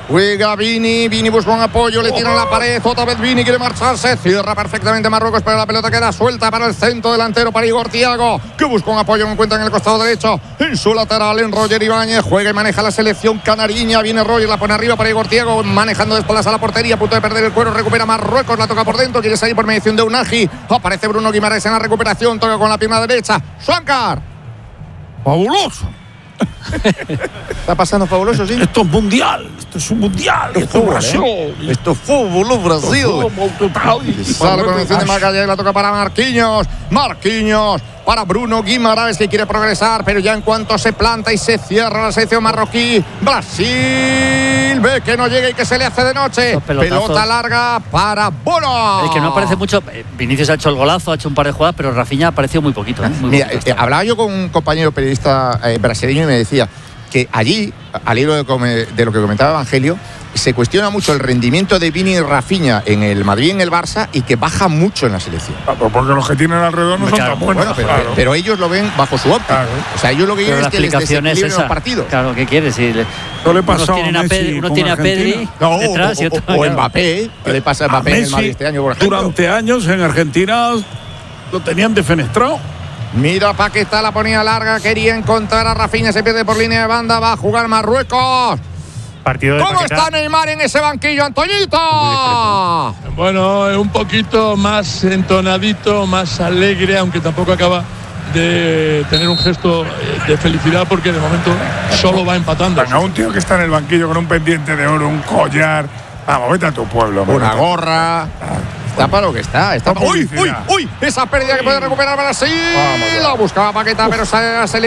Juega Vini busca un apoyo, le tiran la pared, otra vez Vini quiere marcharse, cierra perfectamente Marruecos, pero la pelota queda suelta para el centro delantero, para Igor Thiago, que busca un apoyo, lo encuentra en el costado derecho, en su lateral, en Roger Ibáñez, juega y maneja la selección canariña, viene Roger, la pone arriba para Igor Thiago, manejando de espaldas a la portería, a punto de perder el cuero, recupera Marruecos, la toca por dentro, quiere salir por mediación de Unagi, aparece Bruno Guimaraes en la recuperación, toca con la pierna derecha, Swankar. ¡Fabuloso! Está pasando fabuloso, sí. Esto es mundial, esto es un mundial. Esto es Brasil. Esto es fútbol, Brasil. Sale por mención de Magallanes, la toca para Marquinhos para Bruno Guimaraes, que quiere progresar, pero ya en cuanto se planta y se cierra la sección marroquí, Brasil ve que no llega y que se le hace de noche. Pelota larga para Bono. El que no aparece mucho, Vinicius ha hecho el golazo, ha hecho un par de jugadas, pero Rafinha ha aparecido muy poquito. Mira, hablaba yo con un compañero periodista brasileño y me decía que allí, al hilo de lo que comentaba Evangelio, se cuestiona mucho el rendimiento de Vini y Rafinha en el Madrid y en el Barça, y que baja mucho en la selección. Claro, porque los que tienen alrededor no son tan buenos. Bueno, pero ellos lo ven bajo su óptica. Claro. O sea, ellos lo que quieren es que les desequilibren los partidos. Claro, ¿qué quieres? Si no le pasa uno tiene a Pedri detrás y otro o Mbappé. ¿Qué le pasa a Mbappé en el Madrid este año, por ejemplo? Durante años en Argentina lo tenían defenestrado. Mira, Paquetá la ponía larga, quería encontrar a Rafinha, se pierde por línea de banda, va a jugar Marruecos. ¿Cómo está Neymar en ese banquillo, Antoñito? Bueno, es un poquito más entonadito, más alegre, aunque tampoco acaba de tener un gesto de felicidad, porque de momento solo va empatando. Venga, un tío que está en el banquillo con un pendiente de oro, un collar. Vamos, vete a tu pueblo. Una gorra. Está para lo que está. ¡Uy! Esa pérdida que puede recuperar Brasil. La buscaba Paquetá, pero sale